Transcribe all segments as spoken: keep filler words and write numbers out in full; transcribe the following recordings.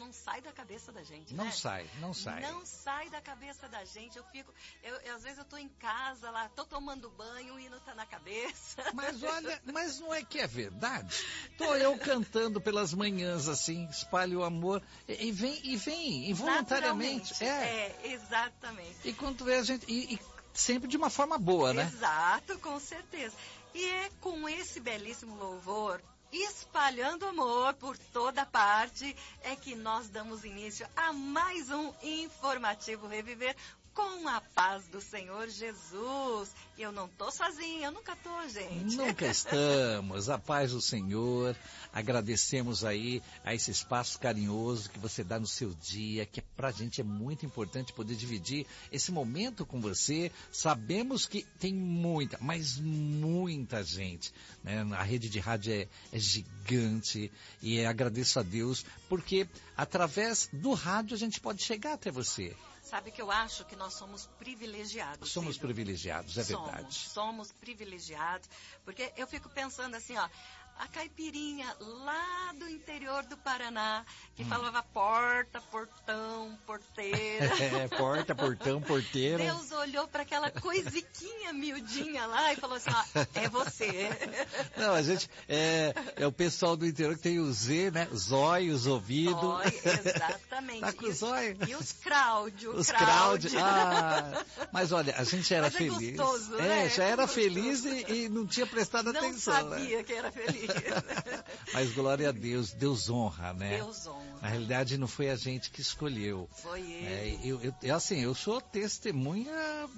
não sai da cabeça da gente, Não né? sai, não sai. Não sai da cabeça da gente. Eu fico, eu, eu, às vezes eu tô em casa lá, tô tomando banho, o hino tá na cabeça. Mas olha, mas não é que é verdade? Tô eu cantando pelas manhãs assim, espalho o amor e, e vem, e vem, involuntariamente. É, é, exatamente. E quando vê a gente, e, e sempre de uma forma boa, né? Exato, com certeza. E é com esse belíssimo louvor, espalhando amor por toda parte, é que nós damos início a mais um Informativo Reviver com a paz do Senhor Jesus. E eu não tô sozinha, eu nunca tô, gente. Nunca estamos. A paz do Senhor. Agradecemos aí a esse espaço carinhoso que você dá no seu dia, que pra gente é muito importante poder dividir esse momento com você. Sabemos que tem muita, mas muita gente, né? A rede de rádio é, é gigante e agradeço a Deus porque através do rádio a gente pode chegar até você. Sabe que eu acho que nós somos privilegiados. Somos Cido. privilegiados, é somos, verdade. Somos privilegiados, porque eu fico pensando assim, ó, a caipirinha lá do interior do Paraná, que hum. falava porta, portão, porteira. É, porta, portão, porteira. Deus olhou para aquela coisiquinha miudinha lá e falou assim, ó, é você. Não, a gente, é, é o pessoal do interior que tem o Z, né? Zóio, os ouvidos. Zóio, exatamente. Tá com e, o zóio. E os crowd, Os crowd. crowd. Ah, mas olha, a gente era mas é feliz. Gostoso, é, né? já é era gostoso. feliz e, e não tinha prestado não atenção. Não sabia né? que era feliz. Mas glória a Deus, Deus honra, né? Deus honra. Na realidade não foi a gente que escolheu. Foi ele. É, eu, eu, eu, assim, eu sou testemunha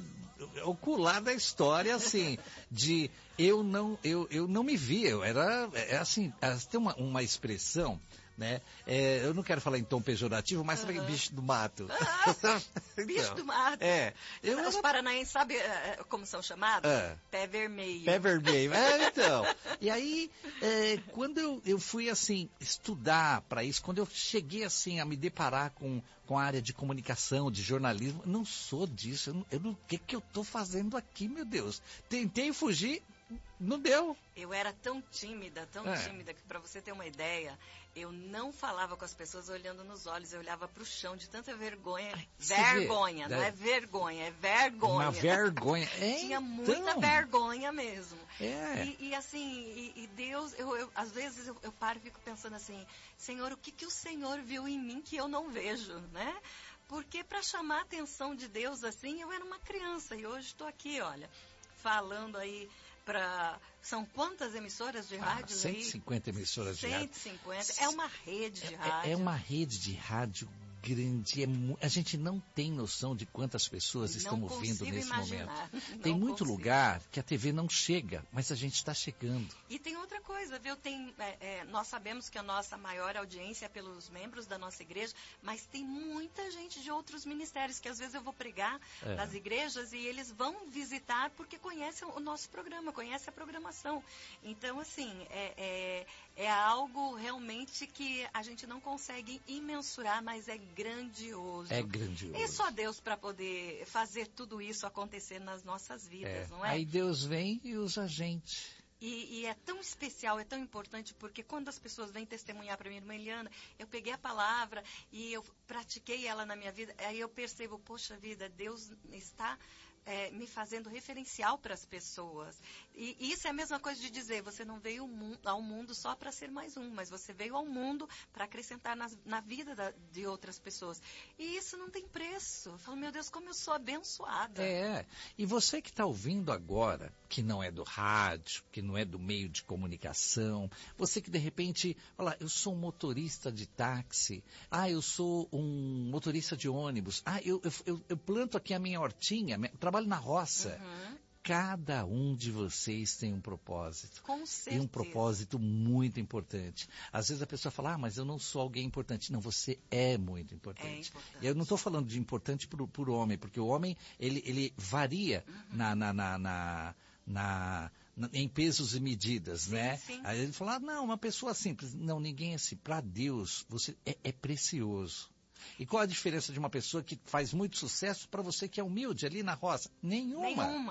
ocular da história, assim, de eu não, eu, eu não me via, eu era, é, assim, tem uma, uma expressão, né? É, eu não quero falar em tom pejorativo, mas uhum. bicho do mato. Ah, então, bicho do mato. É. Eu Os era... paranaenses sabem uh, como são chamados? É. Pé vermelho. Pé vermelho, é, então. E aí, é, quando eu, eu fui, assim, estudar para isso, quando eu cheguei, assim, a me deparar com, com a área de comunicação, de jornalismo, eu não sou disso, eu não, eu não, o que que eu tô fazendo aqui, meu Deus? Tentei fugir, não deu. Eu era tão tímida, tão é. tímida, que para você ter uma ideia, eu não falava com as pessoas olhando nos olhos, eu olhava para o chão de tanta vergonha. Ai, vergonha, não é vergonha, é vergonha. Uma vergonha. É, Tinha então. muita vergonha mesmo. É. E, e assim, e, e Deus, eu, eu, às vezes eu, eu paro e fico pensando assim, Senhor, o que, que o Senhor viu em mim que eu não vejo, né? Porque para chamar a atenção de Deus assim, eu era uma criança e hoje estou aqui, olha, falando aí para... São quantas emissoras de rádio ah, cento e cinquenta aí? emissoras de rádio. cento e cinquenta. É uma rede de rádio. É, é uma rede de rádio grande. É mu... A gente não tem noção de quantas pessoas não estão ouvindo nesse imaginar. momento. Não tem muito consigo. lugar que a T V não chega, mas a gente está chegando. E tem outra coisa, viu? Tem, é, é, nós sabemos que a nossa maior audiência é pelos membros da nossa igreja, mas tem muita gente de outros ministérios, que às vezes eu vou pregar é. nas igrejas e eles vão visitar porque conhecem o nosso programa, conhecem a programação. Então, assim, é, é, é algo realmente que a gente não consegue imensurar, mas é grandioso. É grandioso. É só Deus para poder fazer tudo isso acontecer nas nossas vidas, É. não é? Aí Deus vem e usa a gente. E, e é tão especial, é tão importante, porque quando as pessoas vêm testemunhar para minha irmã Eliana, eu peguei a palavra e eu pratiquei ela na minha vida, aí eu percebo, poxa vida, Deus está é, me fazendo referencial para as pessoas. E, e isso é a mesma coisa de dizer, você não veio ao mundo só para ser mais um, mas você veio ao mundo para acrescentar nas, na vida da, de outras pessoas. E isso não tem preço. Eu falo, meu Deus, como eu sou abençoada. É, e você que está ouvindo agora, que não é do rádio, que não é do meio de comunicação, você que de repente fala, eu sou um motorista de táxi, ah, eu sou um motorista de ônibus, ah, eu, eu, eu, eu planto aqui a minha hortinha, minha, trabalho na roça. Uhum. Cada um de vocês tem um propósito. Com certeza. E um propósito muito importante. Às vezes a pessoa fala, ah, mas eu não sou alguém importante. Não, você é muito importante. É importante. E eu não estou falando de importante por, por homem, porque o homem, ele, ele varia uhum. na, na, na, na, na, na, em pesos e medidas, sim, né? Sim. Aí ele fala, ah, não, uma pessoa simples. Não, ninguém é assim. Para Deus, você é, é precioso. E qual a diferença de uma pessoa que faz muito sucesso para você que é humilde ali na roça? Nenhuma. Nenhuma.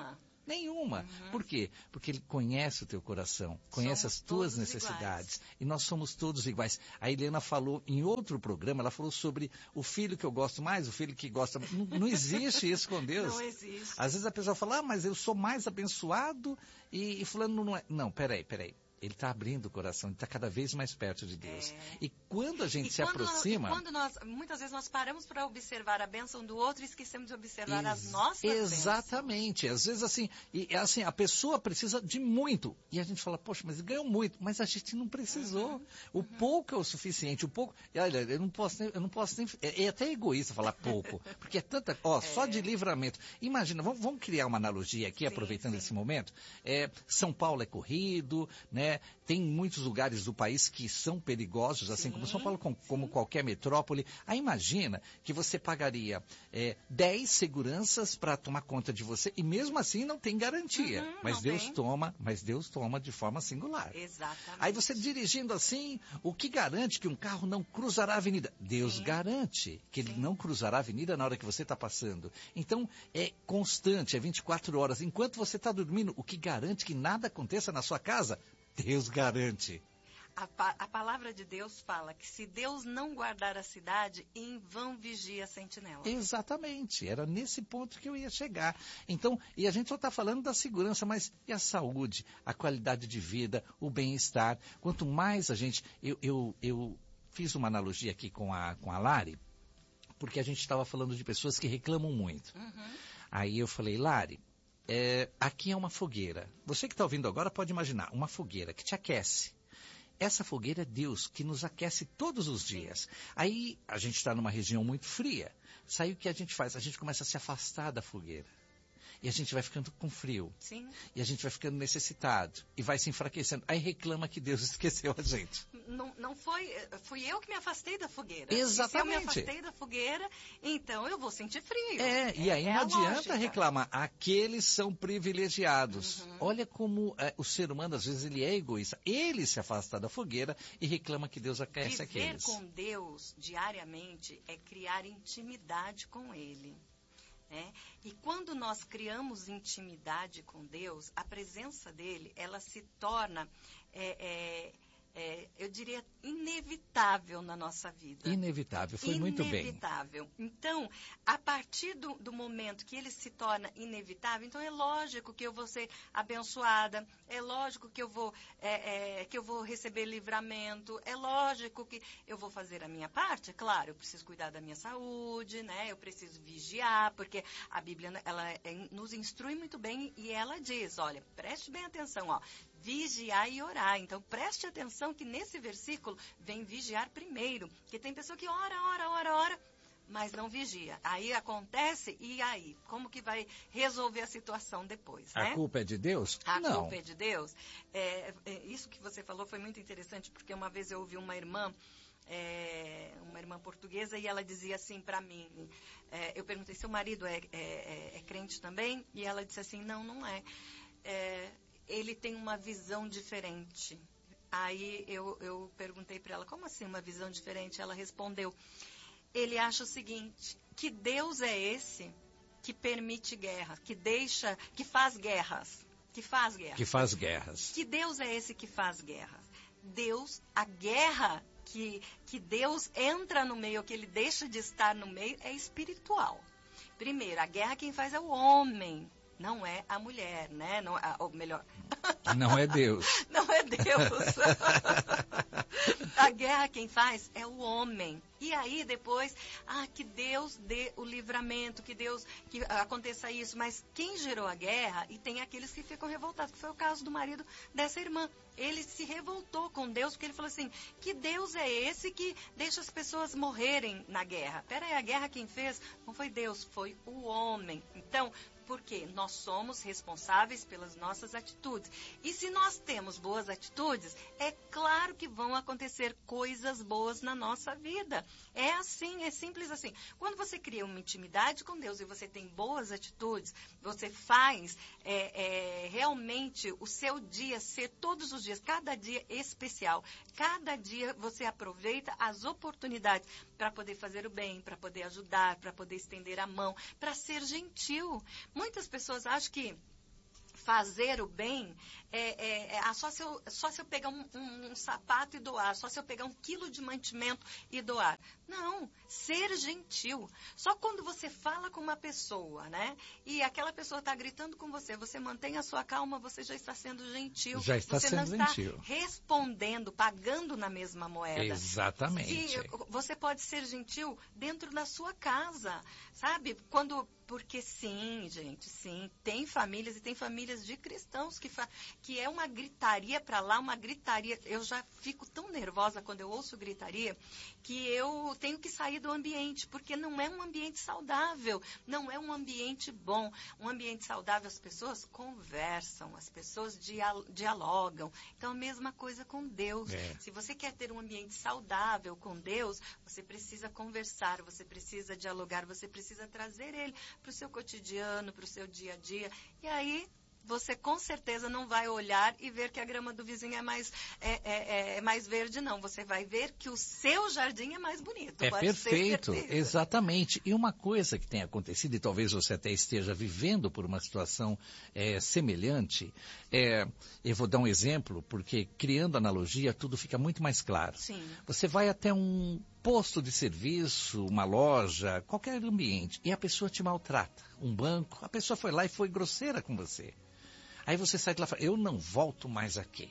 Nenhuma. Uhum. Por quê? Porque Ele conhece o teu coração, conhece Somos as tuas todos necessidades. iguais. E nós somos todos iguais. A Helena falou em outro programa, ela falou sobre o filho que eu gosto mais, o filho que gosta... Não, não existe isso com Deus. Não existe. Às vezes a pessoa fala, ah, mas eu sou mais abençoado e, e fulano não é... Não, peraí, peraí. Ele está abrindo o coração, ele está cada vez mais perto de Deus. É. E quando a gente E se quando, aproxima... E quando nós, muitas vezes nós paramos para observar a bênção do outro e esquecemos de observar Ex- as nossas Exatamente. Às vezes, assim, e, assim, a pessoa precisa de muito. E a gente fala, poxa, mas ele ganhou muito. Mas a gente não precisou. Uhum, o uhum. pouco é o suficiente. O pouco... e, olha, eu não posso nem... Eu não posso nem é, é até egoísta falar pouco. Porque é tanta... Ó, é. Só de livramento. Imagina, vamos, vamos criar uma analogia aqui, sim, aproveitando sim. esse momento. É, São Paulo é corrido, né? Tem muitos lugares do país que são perigosos, assim sim, como São Paulo, como, como qualquer metrópole. Aí imagina que você pagaria é, dez seguranças para tomar conta de você e mesmo assim não tem garantia. Uhum, mas Deus tem. toma, mas Deus toma de forma singular. Exatamente. Aí você dirigindo assim, o que garante que um carro não cruzará a avenida? Deus sim. garante que ele sim. não cruzará a avenida na hora que você está passando. Então é constante, é vinte e quatro horas. Enquanto você está dormindo, o que garante que nada aconteça na sua casa? Deus garante. A, pa a palavra de Deus fala que se Deus não guardar a cidade, em vão vigia a sentinela. Exatamente, era nesse ponto que eu ia chegar. Então, e a gente só está falando da segurança, mas e a saúde, a qualidade de vida, o bem-estar? Quanto mais a gente... Eu, eu, eu fiz uma analogia aqui com a, com a Lari, porque a gente estava falando de pessoas que reclamam muito. Uhum. Aí eu falei, Lari, é, aqui é uma fogueira. Você que está ouvindo agora pode imaginar, uma fogueira que te aquece. Essa fogueira é Deus, que nos aquece todos os dias. Aí a gente está numa região muito fria. Sabe o que a gente faz? A gente começa a se afastar da fogueira. E a gente vai ficando com frio. Sim. E a gente vai ficando necessitado. E vai se enfraquecendo. Aí reclama que Deus esqueceu a gente. Não, não foi... Fui eu que me afastei da fogueira. Exatamente. E se eu me afastei da fogueira, então eu vou sentir frio. É, e aí é não adianta lógica. reclamar. Aqueles são privilegiados. Uhum. Olha como é, o ser humano, às vezes, ele é egoísta. Ele se afasta da fogueira e reclama que Deus aquece aqueles. Viver com Deus diariamente é criar intimidade com Ele. É? E quando nós criamos intimidade com Deus, a presença dele, ela se torna, é, é, é, eu diria, inevitável na nossa vida. Inevitável, foi muito bem. Inevitável. Então, a partir do, do momento que ele se torna inevitável, então é lógico que eu vou ser abençoada, é lógico que eu vou, é, é, que eu vou receber livramento, é lógico que eu vou fazer a minha parte, é claro, eu preciso cuidar da minha saúde, né? Eu preciso vigiar, porque a Bíblia ela é, nos instrui muito bem e ela diz, olha, preste bem atenção, ó, vigiar e orar. Então, preste atenção que nesse versículo vem vigiar primeiro, porque tem pessoa que ora, ora, ora, ora, mas não vigia. Aí acontece, e aí? Como que vai resolver a situação depois, né? A culpa é de Deus? A não. culpa é de Deus? É, é, isso que você falou foi muito interessante, porque uma vez eu ouvi uma irmã, é, uma irmã portuguesa, e ela dizia assim para mim, é, eu perguntei, seu marido é, é, é crente também? E ela disse assim, não, não é. É, ele tem uma visão diferente. Aí eu, eu perguntei para ela, como assim uma visão diferente? Ela respondeu, ele acha o seguinte, que Deus é esse que permite guerra, que deixa, que faz guerras, que faz guerras. Que faz guerras. Que Deus é esse que faz guerras. Deus, a guerra que, que Deus entra no meio, que ele deixa de estar no meio, é espiritual. Primeiro, a guerra quem faz é o homem. Não é a mulher, né? Não, a, ou melhor... Não é Deus. Não é Deus. A guerra quem faz é o homem. E aí depois, ah, que Deus dê o livramento, que Deus, que aconteça isso. Mas quem gerou a guerra, e tem aqueles que ficam revoltados, que foi o caso do marido dessa irmã. Ele se revoltou com Deus, porque ele falou assim, que Deus é esse que deixa as pessoas morrerem na guerra? Peraí, a guerra quem fez não foi Deus, foi o homem. Então, porque nós somos responsáveis pelas nossas atitudes. E se nós temos boas atitudes, é claro que vão acontecer coisas boas na nossa vida. É assim, é simples assim. Quando você cria uma intimidade com Deus e você tem boas atitudes, você faz é, é, realmente o seu dia ser todos os dias, cada dia especial. Cada dia você aproveita as oportunidades para poder fazer o bem, para poder ajudar, para poder estender a mão, para ser gentil. Muitas pessoas acham que fazer o bem, é, é, é, só, se eu, só se eu pegar um, um, um sapato e doar, só se eu pegar um quilo de mantimento e doar. Não, ser gentil. Só quando você fala com uma pessoa, né? E aquela pessoa está gritando com você, você mantém a sua calma, você já está sendo gentil. Já está você sendo não está gentil. respondendo, pagando na mesma moeda. Exatamente. Se, você pode ser gentil dentro da sua casa, sabe? Quando... Porque sim, gente, sim, tem famílias e tem famílias de cristãos que, fa... que é uma gritaria para lá, uma gritaria. Eu já fico tão nervosa quando eu ouço gritaria que eu tenho que sair do ambiente, porque não é um ambiente saudável, não é um ambiente bom. Um ambiente saudável, as pessoas conversam, as pessoas dial... dialogam. Então, a mesma coisa com Deus. É. Se você quer ter um ambiente saudável com Deus, você precisa conversar, você precisa dialogar, você precisa trazer Ele para o seu cotidiano, para o seu dia a dia. E aí, você com certeza não vai olhar e ver que a grama do vizinho é mais, é, é, é mais verde, não. Você vai ver que o seu jardim é mais bonito. É pode perfeito, ter certeza. Exatamente. E uma coisa que tem acontecido, e talvez você até esteja vivendo por uma situação é, semelhante, é, eu vou dar um exemplo, porque criando analogia, tudo fica muito mais claro. Sim. Você vai até um posto de serviço, uma loja, qualquer ambiente, e a pessoa te maltrata. Um banco, a pessoa foi lá e foi grosseira com você. Aí você sai de lá e fala, eu não volto mais aqui.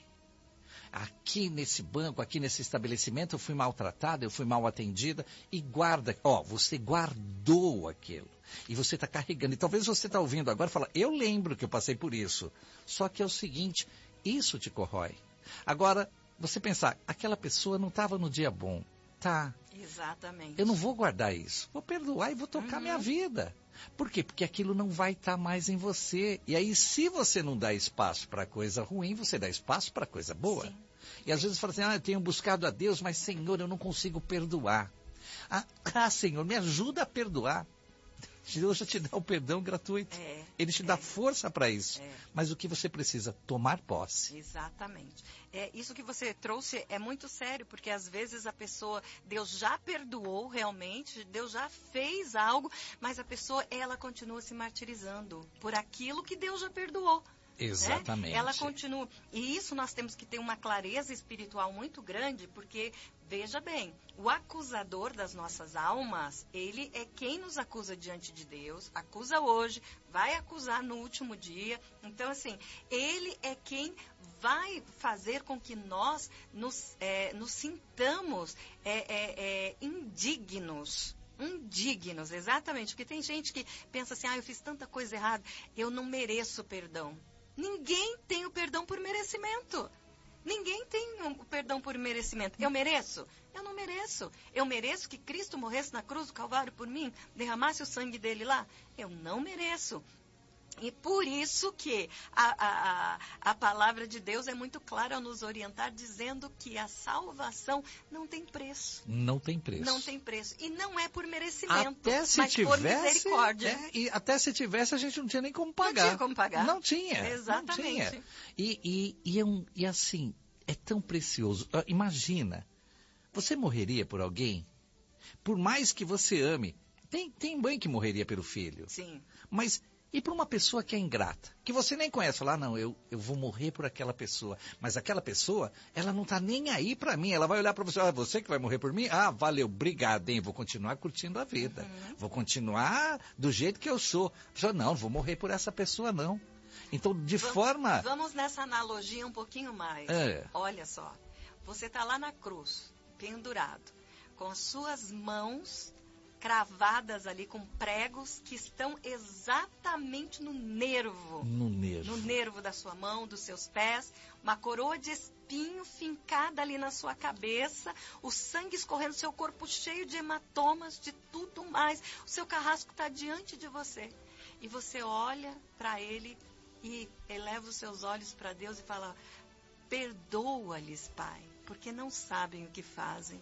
Aqui nesse banco, aqui nesse estabelecimento, eu fui maltratada, eu fui mal atendida, e guarda, ó, você guardou aquilo. E você está carregando. E talvez você está ouvindo agora e fala, eu lembro que eu passei por isso. Só que é o seguinte, isso te corrói. Agora, você pensar, aquela pessoa não estava no dia bom. Tá. Exatamente. Eu não vou guardar isso. Vou perdoar e vou tocar uhum. minha vida. Por quê? Porque aquilo não vai estar mais em você. E aí, se você não dá espaço para coisa ruim, você dá espaço para coisa boa. Sim. E às vezes fala assim, ah, eu tenho buscado a Deus, mas Senhor, eu não consigo perdoar. Ah, ah Senhor, me ajuda a perdoar. Deus já te dá o perdão gratuito. É, Ele te é, dá força para isso. É. Mas o que você precisa? Tomar posse. Exatamente. É, isso que você trouxe é muito sério, porque às vezes a pessoa, Deus já perdoou realmente, Deus já fez algo, mas a pessoa, ela continua se martirizando por aquilo que Deus já perdoou. Exatamente. Né? Ela continua. E isso nós temos que ter uma clareza espiritual muito grande, porque, veja bem, o acusador das nossas almas, ele é quem nos acusa diante de Deus, acusa hoje, vai acusar no último dia. Então, assim, ele é quem vai fazer com que nós nos, é, nos sintamos é, é, é, indignos. Indignos, exatamente. Porque tem gente que pensa assim, ah, eu fiz tanta coisa errada, eu não mereço perdão. Ninguém tem o perdão por merecimento. Ninguém tem o perdão por merecimento. Eu mereço? Eu não mereço. Eu mereço que Cristo morresse na cruz do Calvário por mim, derramasse o sangue dele lá? Eu não mereço. E por isso que a, a, a, a palavra de Deus é muito clara ao nos orientar, dizendo que a salvação não tem preço. Não tem preço. Não tem preço. E não é por merecimento, até se mas tivesse, por misericórdia. É, e até se tivesse, a gente não tinha nem como pagar. Não tinha como pagar. Não tinha. Exatamente. Não tinha. E, e, e, é um, e assim, é tão precioso. Imagina, você morreria por alguém? Por mais que você ame. Tem, tem mãe que morreria pelo filho. Sim. Mas... E para uma pessoa que é ingrata, que você nem conhece, falar, ah, não, eu, eu vou morrer por aquela pessoa. Mas aquela pessoa, ela não está nem aí para mim. Ela vai olhar para você, ah, você que vai morrer por mim? Ah, valeu, obrigado, hein? Vou continuar curtindo a vida. Uhum. Vou continuar do jeito que eu sou. Pessoa, não, vou morrer por essa pessoa, não. Então, de vamos, forma... Vamos nessa analogia um pouquinho mais. É. Olha só, você está lá na cruz, pendurado, com as suas mãos... cravadas ali com pregos que estão exatamente no nervo. No nervo. No nervo da sua mão, dos seus pés. Uma coroa de espinho fincada ali na sua cabeça. O sangue escorrendo, seu corpo cheio de hematomas, de tudo mais. O seu carrasco está diante de você. E você olha para ele e eleva os seus olhos para Deus e fala, perdoa-lhes, Pai, porque não sabem o que fazem.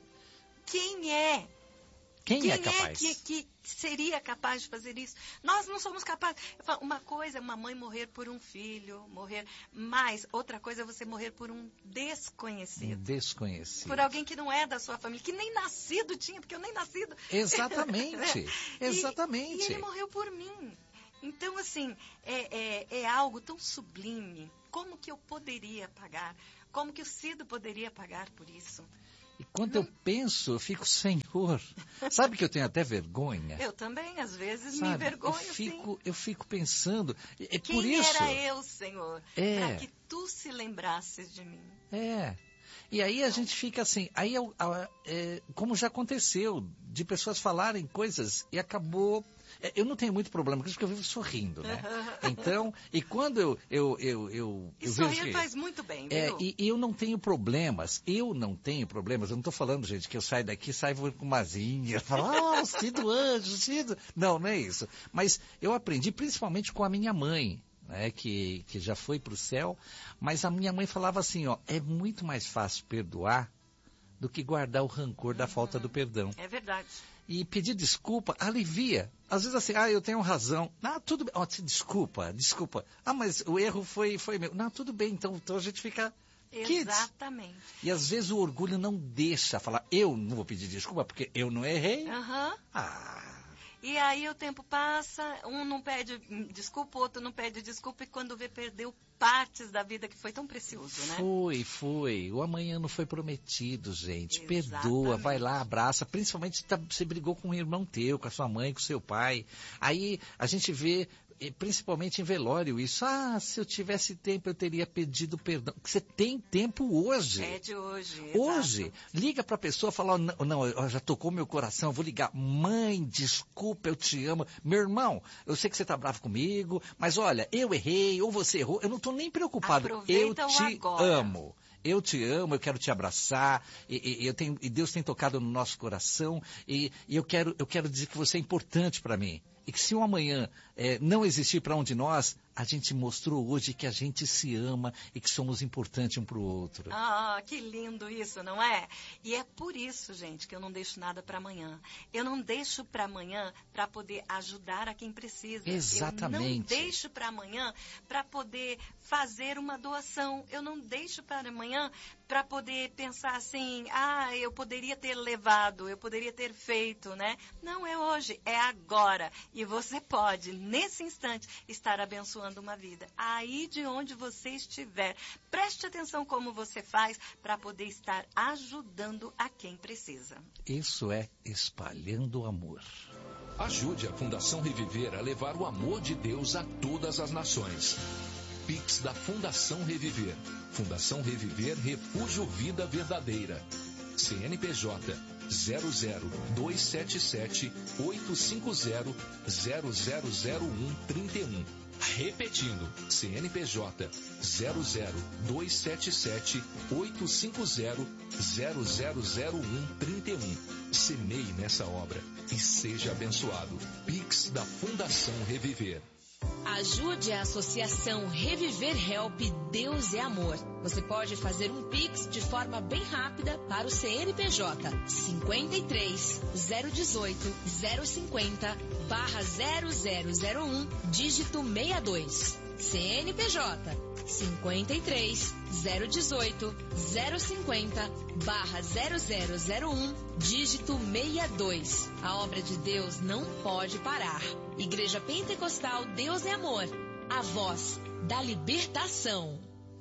Quem é? Quem, Quem é capaz? Quem é que, que seria capaz de fazer isso? Nós não somos capazes. Eu falo, uma coisa é uma mãe morrer por um filho, morrer, mas outra coisa é você morrer por um desconhecido. Um desconhecido. Por alguém que não é da sua família, que nem nascido tinha, porque eu nem nascido. Exatamente. é. Exatamente. E, e ele morreu por mim. Então, assim, é, é, é algo tão sublime. Como que eu poderia pagar? Como que o Cido poderia pagar por isso? E quando Não... eu penso, eu fico, Senhor, sabe que eu tenho até vergonha? Eu também, às vezes, sabe? me envergonho, eu fico, sim. Eu fico pensando, é Quem por isso... era eu, Senhor, é, para que tu se lembrasses de mim? É, e aí a gente fica assim, aí eu, é, como já aconteceu, de pessoas falarem coisas e acabou... Eu não tenho muito problema com isso, porque eu vivo sorrindo, né? Então, e quando eu, eu, eu, eu, e eu sorrir vejo que, faz muito bem, viu? É, e, e eu não tenho problemas, eu não tenho problemas, eu não estou falando, gente, que eu saio daqui e saio com uma zinha, falo, ah, Cido Anjo, Cido... Não, não é isso. Mas eu aprendi principalmente com a minha mãe, né, que, que já foi para o céu, mas a minha mãe falava assim, ó, é muito mais fácil perdoar do que guardar o rancor da Uhum. falta do perdão. É verdade. E pedir desculpa alivia. Às vezes assim, ah, eu tenho razão. Ah, tudo bem. Oh, desculpa, desculpa. Ah, mas o erro foi, foi meu. Não, tudo bem. Então, então a gente fica kids. Exatamente. E às vezes o orgulho não deixa falar, eu não vou pedir desculpa porque eu não errei. Aham. Ah... E aí o tempo passa, um não pede desculpa, o outro não pede desculpa, e quando vê, perdeu partes da vida que foi tão precioso, né? Foi, foi. O amanhã não foi prometido, gente. Exatamente. Perdoa, vai lá, abraça. Principalmente se tá, você brigou com um irmão teu, com a sua mãe, com o seu pai. Aí a gente vê, principalmente em velório, isso. Ah, se eu tivesse tempo, eu teria pedido perdão. Você tem tempo hoje. É de hoje. Hoje. Exato. Liga para a pessoa e fala, não, não, já tocou meu coração, eu vou ligar. Mãe, desculpa, eu te amo. Meu irmão, eu sei que você está bravo comigo, mas olha, eu errei, ou você errou, eu não estou nem preocupado. Aproveita eu te agora. amo. Eu te amo, eu quero te abraçar, e, e, eu tenho, e Deus tem tocado no nosso coração, e, e eu, quero, eu quero dizer que você é importante para mim. E que se um amanhã é, não existir para um de nós, a gente mostrou hoje que a gente se ama e que somos importantes um para o outro. Ah, que lindo isso, não é? E é por isso, gente, que eu não deixo nada para amanhã. Eu não deixo para amanhã para poder ajudar a quem precisa. Exatamente. Eu não deixo para amanhã para poder fazer uma doação. Eu não deixo para amanhã para poder pensar assim, ah, eu poderia ter levado, eu poderia ter feito, né? Não é hoje, é agora. E você pode, nesse instante, estar abençoando uma vida. Aí de onde você estiver, preste atenção como você faz para poder estar ajudando a quem precisa. Isso é espalhando o amor. Ajude a Fundação Reviver a levar o amor de Deus a todas as nações. Pix da Fundação Reviver. Fundação Reviver Refúgio Vida Verdadeira. C N P J zero zero dois sete sete oito cinco zero zero zero zero um trinta e um. Repetindo, C N P J zero zero dois sete sete oito cinco zero zero zero zero um trinta e um. Semeie nessa obra e seja abençoado. Pix da Fundação Reviver. Ajude a Associação Reviver Help Deus é Amor. Você pode fazer um Pix de forma bem rápida para o C N P J cinquenta e três, zero dezoito, zero cinquenta, barra zero zero zero um, dígito sessenta e dois. C N P J cinquenta e três, zero dezoito, zero cinquenta, barra zero zero zero um, dígito sessenta e dois. A obra de Deus não pode parar. Igreja Pentecostal Deus é Amor, a voz da libertação.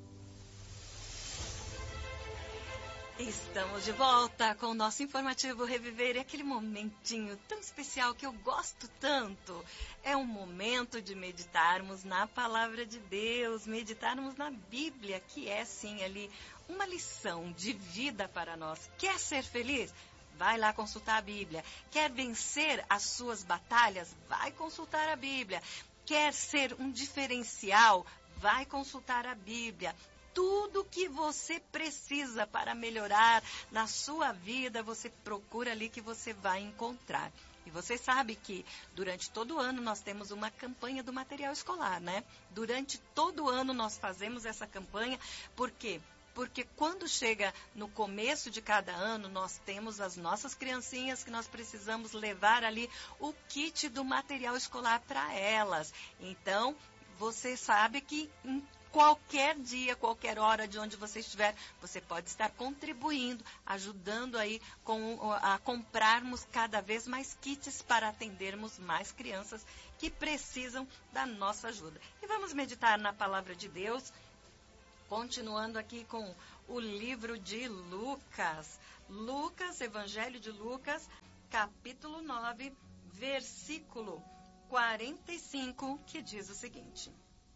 Estamos de volta com o nosso informativo Reviver, e aquele momentinho tão especial que eu gosto tanto. É um momento de meditarmos na palavra de Deus, meditarmos na Bíblia, que é sim ali uma lição de vida para nós. Quer ser feliz? Vai lá consultar a Bíblia. Quer vencer as suas batalhas? Vai consultar a Bíblia. Quer ser um diferencial? Vai consultar a Bíblia. Tudo que você precisa para melhorar na sua vida, você procura ali que você vai encontrar. E você sabe que durante todo o ano nós temos uma campanha do material escolar, né? Durante todo o ano nós fazemos essa campanha, por quê? Porque quando chega no começo de cada ano, nós temos as nossas criancinhas que nós precisamos levar ali o kit do material escolar para elas. Então, você sabe que em qualquer dia, qualquer hora de onde você estiver, você pode estar contribuindo, ajudando aí com, a comprarmos cada vez mais kits para atendermos mais crianças que precisam da nossa ajuda. E vamos meditar na palavra de Deus, continuando aqui com o livro de Lucas. Lucas, Evangelho de Lucas, capítulo nove, versículo quarenta e cinco, que diz o seguinte: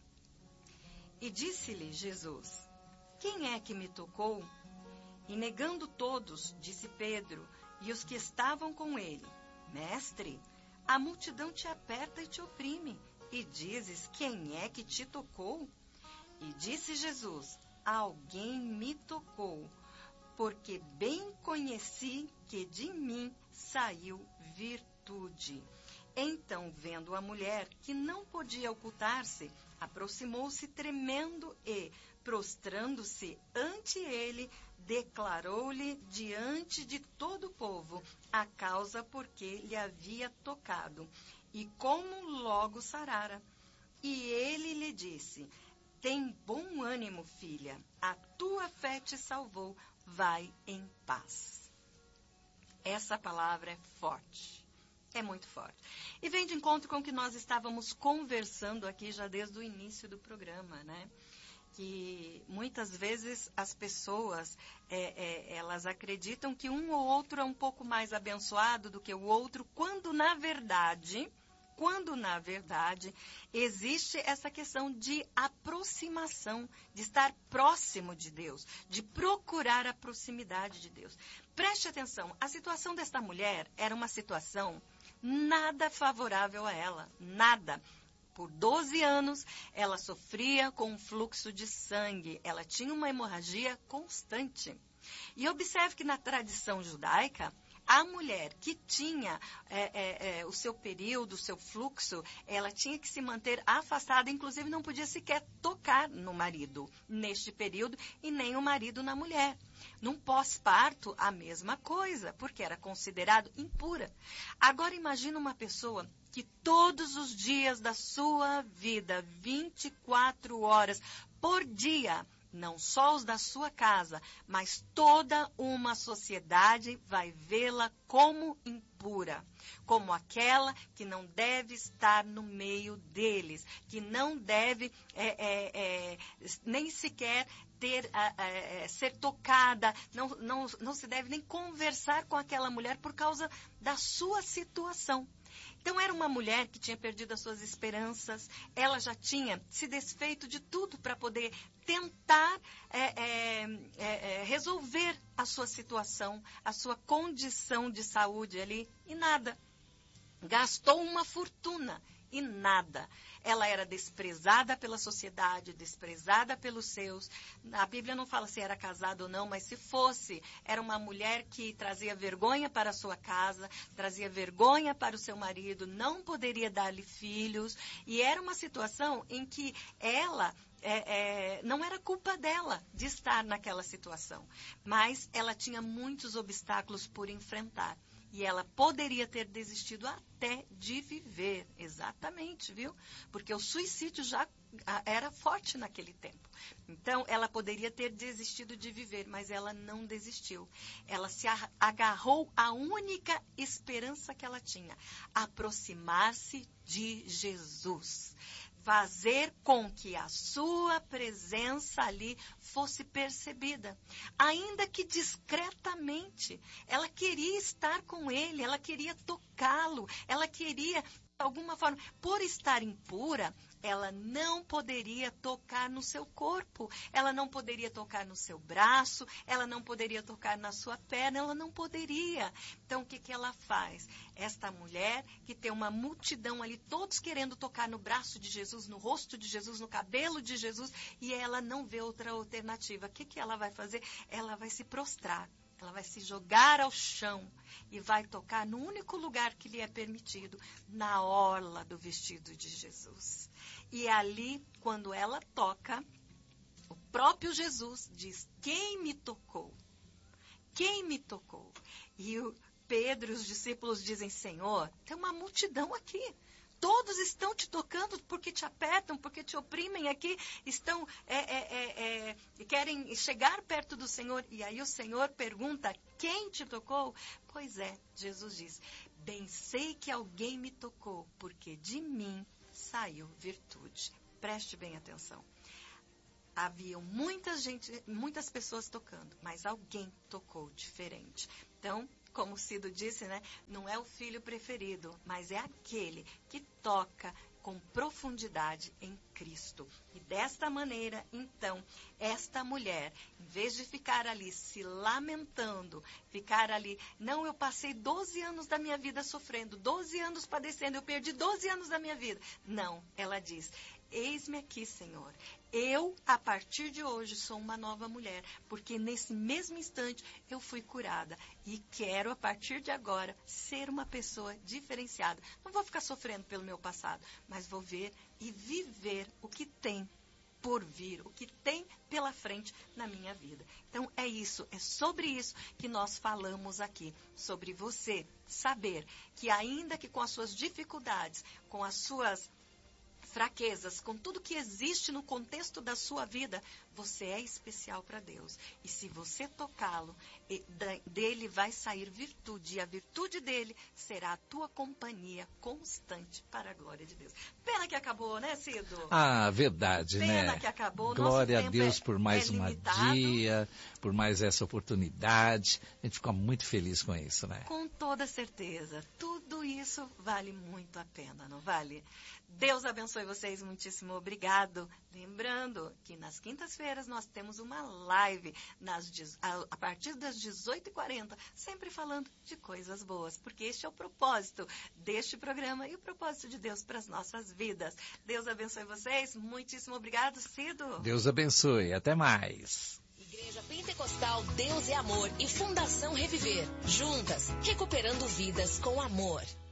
E disse-lhe Jesus: Quem é que me tocou? E negando todos, disse Pedro e os que estavam com ele: Mestre, a multidão te aperta e te oprime, e dizes: Quem é que te tocou? E disse Jesus: Alguém me tocou, porque bem conheci que de mim saiu virtude. Então, vendo a mulher que não podia ocultar-se, aproximou-se tremendo e, prostrando-se ante ele, declarou-lhe diante de todo o povo a causa por que lhe havia tocado e como logo sarara. E ele lhe disse: Tem bom ânimo, filha, a tua fé te salvou, vai em paz. Essa palavra é forte. É muito forte. E vem de encontro com o que nós estávamos conversando aqui já desde o início do programa, né? Que muitas vezes as pessoas, é, é, elas acreditam que um ou outro é um pouco mais abençoado do que o outro, quando na verdade, quando na verdade existe essa questão de aproximação, de estar próximo de Deus, de procurar a proximidade de Deus. Preste atenção, a situação desta mulher era uma situação nada favorável a ela, nada. Por doze anos, ela sofria com um fluxo de sangue, ela tinha uma hemorragia constante. E observe que na tradição judaica, a mulher que tinha é, é, é, o seu período, o seu fluxo, ela tinha que se manter afastada, inclusive não podia sequer tocar no marido neste período e nem o marido na mulher. Num pós-parto, a mesma coisa, porque era considerado impura. Agora imagina uma pessoa que todos os dias da sua vida, vinte e quatro horas por dia, não só os da sua casa, mas toda uma sociedade vai vê-la como impura, como aquela que não deve estar no meio deles, que não deve é, é, é, nem sequer ter, é, é, ser tocada, não, não, não se deve nem conversar com aquela mulher por causa da sua situação. Então, era uma mulher que tinha perdido as suas esperanças, ela já tinha se desfeito de tudo para poder tentar é, é, é, resolver a sua situação, a sua condição de saúde ali, e nada. Gastou uma fortuna e nada. Ela era desprezada pela sociedade, desprezada pelos seus. A Bíblia não fala se era casada ou não, mas se fosse, era uma mulher que trazia vergonha para a sua casa, trazia vergonha para o seu marido, não poderia dar-lhe filhos. E era uma situação em que ela... É, é, não era culpa dela de estar naquela situação, mas ela tinha muitos obstáculos por enfrentar. E ela poderia ter desistido até de viver, exatamente, viu? Porque o suicídio já era forte naquele tempo. Então, ela poderia ter desistido de viver, mas ela não desistiu. Ela se agarrou à única esperança que ela tinha, aproximar-se de Jesus. Fazer com que a sua presença ali fosse percebida, ainda que discretamente. Ela queria estar com ele, ela queria tocá-lo, ela queria, de alguma forma, por estar impura, ela não poderia tocar no seu corpo, ela não poderia tocar no seu braço, ela não poderia tocar na sua perna, ela não poderia. Então, o que, que ela faz? Esta mulher que tem uma multidão ali, todos querendo tocar no braço de Jesus, no rosto de Jesus, no cabelo de Jesus, e ela não vê outra alternativa. O que, que ela vai fazer? Ela vai se prostrar. Ela vai se jogar ao chão e vai tocar no único lugar que lhe é permitido, na orla do vestido de Jesus. E ali, quando ela toca, o próprio Jesus diz: quem me tocou? Quem me tocou? E o Pedro e os discípulos dizem: Senhor, tem uma multidão aqui. todos estão te tocando porque te apertam, porque te oprimem aqui, estão, é, é, é, é, querem chegar perto do Senhor. E aí o Senhor pergunta, quem te tocou? Pois é, Jesus diz, bem sei que alguém me tocou, porque de mim saiu virtude. Preste bem atenção. Havia muita gente, muitas pessoas tocando, mas alguém tocou diferente. Então, como o Cido disse, né, não é o filho preferido, mas é aquele que toca com profundidade em Cristo. E desta maneira, então, esta mulher, em vez de ficar ali se lamentando, ficar ali, não, eu passei doze anos da minha vida sofrendo, doze anos padecendo, eu perdi doze anos da minha vida. Não, ela diz, eis-me aqui, Senhor. Eu, a partir de hoje, sou uma nova mulher, porque nesse mesmo instante eu fui curada e quero, a partir de agora, ser uma pessoa diferenciada. Não vou ficar sofrendo pelo meu passado, mas vou ver e viver o que tem por vir, o que tem pela frente na minha vida. Então, é isso, é sobre isso que nós falamos aqui, sobre você saber que ainda que com as suas dificuldades, com as suas fraquezas, com tudo que existe no contexto da sua vida, você é especial para Deus. E se você tocá-lo, dele vai sair virtude. E a virtude dele será a tua companhia constante para a glória de Deus. Pena que acabou, né, Cido? Ah, verdade, Pena né? Pena que acabou. Glória Nosso a Deus é, por mais é um dia, por mais essa oportunidade. A gente fica muito feliz com isso, né? Com toda certeza. Tudo isso vale muito a pena, não vale? Deus abençoe vocês, muitíssimo obrigado. Lembrando que nas quintas-feiras nós temos uma live nas, a, a partir das dezoito e quarenta, sempre falando de coisas boas, porque este é o propósito deste programa e o propósito de Deus para as nossas vidas. Deus abençoe vocês, muitíssimo obrigado, Cido. Deus abençoe, até mais. Igreja Pentecostal Deus é Amor e Fundação Reviver, juntas, recuperando vidas com amor.